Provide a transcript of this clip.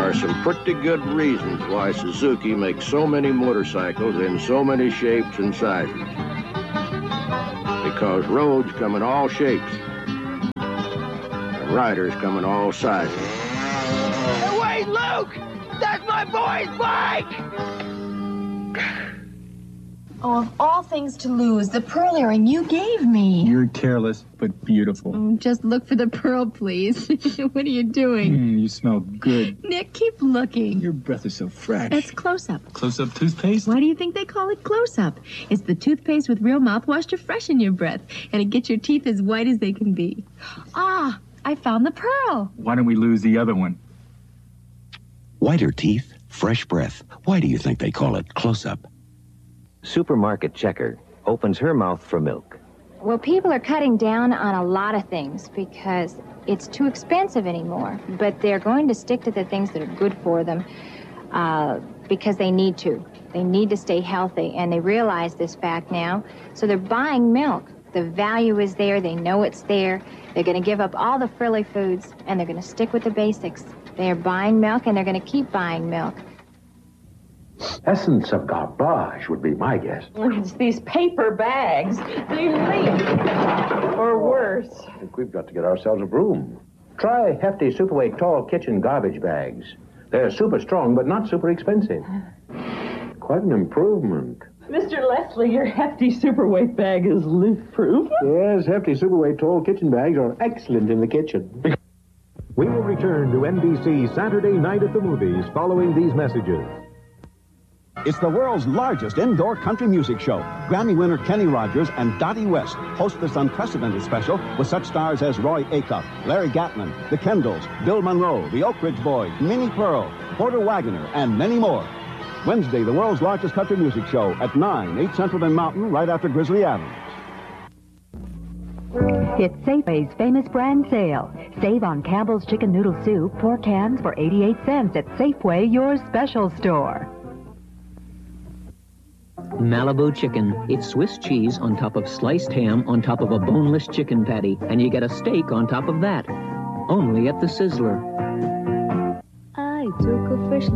are some pretty good reasons why Suzuki makes so many motorcycles in so many shapes and sizes. Because roads come in all shapes, and riders come in all sizes. Hey, wait, Luke! That's my boy's bike! Oh, of all things to lose, the pearl earring you gave me. You're careless, but beautiful. Just look for the pearl, please. What are you doing? You smell good. Nick, keep looking. Your breath is so fresh. That's Close-Up. Close-Up toothpaste? Why do you think they call it Close-Up? It's the toothpaste with real mouthwash to freshen your breath, and it gets your teeth as white as they can be. Ah, I found the pearl. Why don't we lose the other one? Whiter teeth, fresh breath. Why do you think they call it Close-Up? Supermarket Checker opens her mouth for milk. Well, people are cutting down on a lot of things because it's too expensive anymore. But they're going to stick to the things that are good for them because they need to. They need to stay healthy, and they realize this fact now. So they're buying milk. The value is there. They know it's there. They're going to give up all the frilly foods, and they're going to stick with the basics. They're buying milk, and they're going to keep buying milk. Essence of garbage would be my guess. It's these paper bags. They leak. Or worse. I think we've got to get ourselves a broom. Try Hefty Superweight Tall Kitchen Garbage Bags. They're super strong, but not super expensive. Quite an improvement. Mr. Leslie, your Hefty Superweight bag is leak-proof. Yes, Hefty Superweight Tall Kitchen Bags are excellent in the kitchen. We will return to NBC Saturday Night at the Movies following these messages. It's the world's largest indoor country music show. Grammy winner Kenny Rogers and Dottie West host this unprecedented special with such stars as Roy Acuff, Larry Gatlin, the Kendalls, Bill Monroe, the Oak Ridge Boys, Minnie Pearl, Porter Wagoner, and many more. Wednesday, the world's largest country music show at 9, 8 Central and Mountain, right after Grizzly Adams. It's Safeway's famous brand sale. Save on Campbell's Chicken Noodle Soup, 4 cans for 88 cents at Safeway, your special store. Malibu chicken. It's Swiss cheese on top of sliced ham on top of a boneless chicken patty, and you get a steak on top of that. Only at the Sizzler. I took a fresh